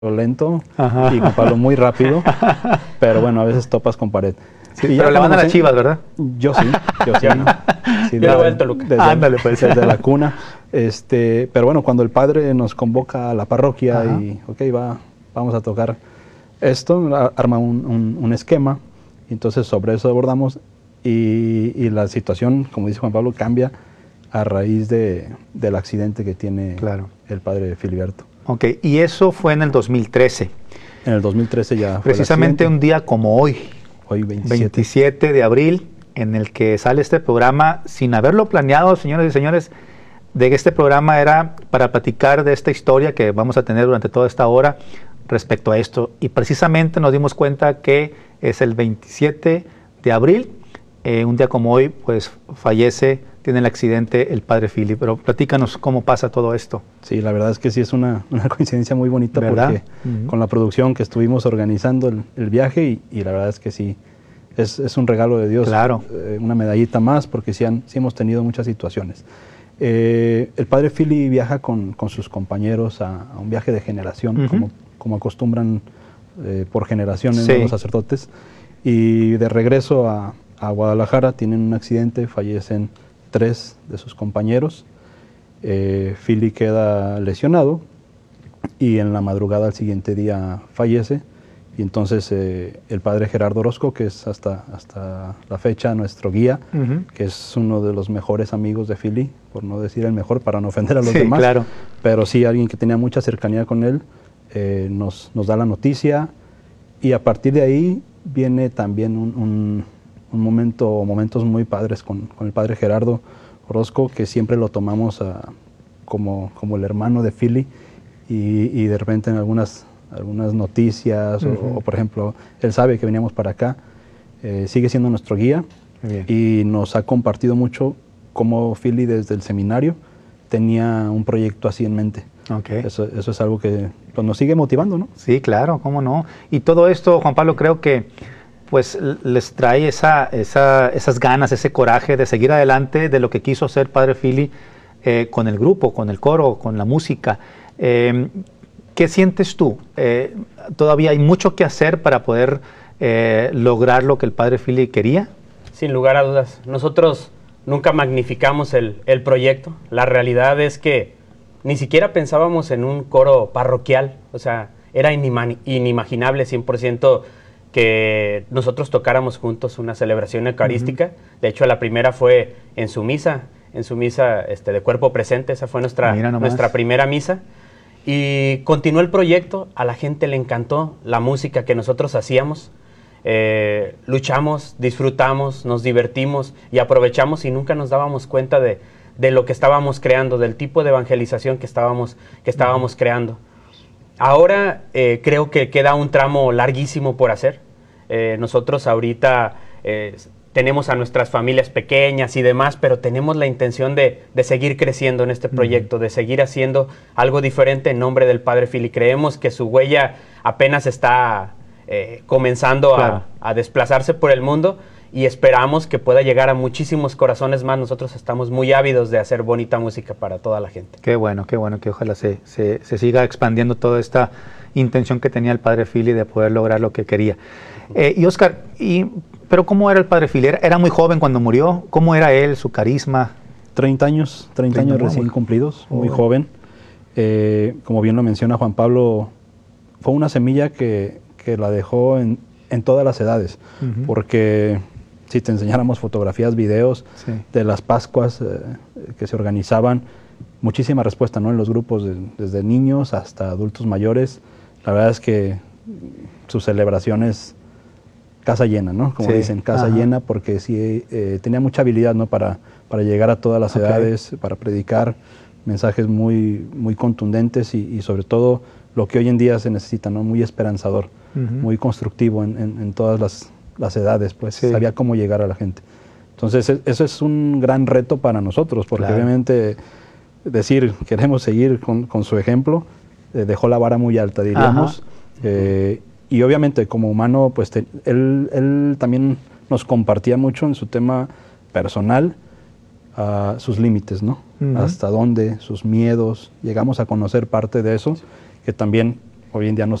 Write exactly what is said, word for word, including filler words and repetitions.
lento Ajá. y Juan Pablo muy rápido, pero bueno, a veces topas con pared. Sí, y pero le van a las Chivas, ¿verdad? Yo sí, yo sí. sí yo desde, Toluca. Desde, Ándale, pues. Desde la cuna. Este, pero bueno, cuando el padre nos convoca a la parroquia Ajá. y, ok, va, vamos a tocar esto, arma un, un, un esquema, y entonces sobre eso abordamos y, y la situación, como dice Juan Pablo, cambia a raíz de, del accidente que tiene claro. el padre Filiberto. Ok, y eso fue en el dos mil trece. En el dos mil trece ya fue precisamente un día como hoy, hoy veintisiete. veintisiete de abril, en el que sale este programa, sin haberlo planeado, señores y señores, de que este programa era para platicar de esta historia que vamos a tener durante toda esta hora respecto a esto. Y precisamente nos dimos cuenta que es el veintisiete de abril, eh, un día como hoy, pues fallece, tiene el accidente el padre Philly. Pero platícanos cómo pasa todo esto. Sí, la verdad es que sí es una, una coincidencia muy bonita, ¿verdad? Porque uh-huh. con la producción que estuvimos organizando el, el viaje y, y la verdad es que sí, es, es un regalo de Dios, claro. eh, una medallita más, porque sí, han, sí hemos tenido muchas situaciones. Eh, el padre Philly viaja con, con sus compañeros a, a un viaje de generación, uh-huh. como, como acostumbran eh, por generaciones sí. los sacerdotes, y de regreso a, a Guadalajara tienen un accidente, fallecen tres de sus compañeros. Eh, Philly queda lesionado y en la madrugada al siguiente día fallece. Y entonces eh, el padre Gerardo Orozco, que es hasta, hasta la fecha nuestro guía, uh-huh. que es uno de los mejores amigos de Philly, por no decir el mejor, para no ofender a los sí, demás, claro. pero sí alguien que tenía mucha cercanía con él, eh, nos, nos da la noticia y a partir de ahí viene también un, un, un momento, momentos muy padres con, con el padre Gerardo Orozco, que siempre lo tomamos a, como, como el hermano de Philly y, y de repente en algunas... algunas noticias, uh-huh. o, o por ejemplo, él sabe que veníamos para acá, eh, sigue siendo nuestro guía Bien. y nos ha compartido mucho cómo Philly desde el seminario tenía un proyecto así en mente. Okay. Eso, eso es algo que pues, nos sigue motivando, ¿no? Sí, claro, cómo no. Y todo esto, Juan Pablo, creo que pues les trae esa, esa, esas ganas, ese coraje de seguir adelante de lo que quiso hacer Padre Philly eh, con el grupo, con el coro, con la música. Eh, ¿Qué sientes tú? Eh, ¿Todavía hay mucho que hacer para poder eh, lograr lo que el padre Philly quería? Sin lugar a dudas. Nosotros nunca magnificamos el, el proyecto. La realidad es que ni siquiera pensábamos en un coro parroquial. O sea, era inima- inimaginable cien por ciento que nosotros tocáramos juntos una celebración eucarística. Uh-huh. De hecho, la primera fue en su misa, en su misa este, de cuerpo presente. Esa fue nuestra, nuestra primera misa. Y continuó el proyecto, a la gente le encantó la música que nosotros hacíamos, eh, luchamos, disfrutamos, nos divertimos y aprovechamos y nunca nos dábamos cuenta de, de lo que estábamos creando, del tipo de evangelización que estábamos, que estábamos uh-huh. creando. Ahora eh, creo que queda un tramo larguísimo por hacer. Eh, nosotros ahorita... Eh, tenemos a nuestras familias pequeñas y demás, pero tenemos la intención de, de seguir creciendo en este proyecto, uh-huh. de seguir haciendo algo diferente en nombre del padre Philly. Creemos que su huella apenas está eh, comenzando claro. a, a desplazarse por el mundo y esperamos que pueda llegar a muchísimos corazones más. Nosotros estamos muy ávidos de hacer bonita música para toda la gente. Qué bueno, qué bueno, que ojalá se, se, se siga expandiendo toda esta intención que tenía el padre Philly de poder lograr lo que quería. Eh, y Oscar, y... ¿Pero cómo era el padre Philly? ¿Era muy joven cuando murió? ¿Cómo era él, su carisma? treinta años, treinta años recién cumplidos, muy oh. joven. Eh, como bien lo menciona Juan Pablo, fue una semilla que, que la dejó en, en todas las edades, uh-huh. porque si te enseñáramos fotografías, videos sí. de las Pascuas eh, que se organizaban, muchísima respuesta, ¿no? En los grupos, de, desde niños hasta adultos mayores. La verdad es que sus celebraciones... casa llena, ¿no? Como sí, dicen, casa ajá. llena, porque sí eh, tenía mucha habilidad, ¿no? Para, para llegar a todas las okay. edades, para predicar mensajes muy, muy contundentes y, y sobre todo lo que hoy en día se necesita, ¿no? Muy esperanzador, uh-huh. muy constructivo en, en, en todas las, las edades, pues sí. sabía cómo llegar a la gente. Entonces, e- eso es un gran reto para nosotros, porque claro. obviamente decir, queremos seguir con, con su ejemplo, eh, dejó la vara muy alta, diríamos. Eh, Y obviamente como humano, pues te, él, él también nos compartía mucho en su tema personal uh, sus límites, ¿no? Uh-huh. Hasta dónde, sus miedos. Llegamos a conocer parte de eso, que también hoy en día no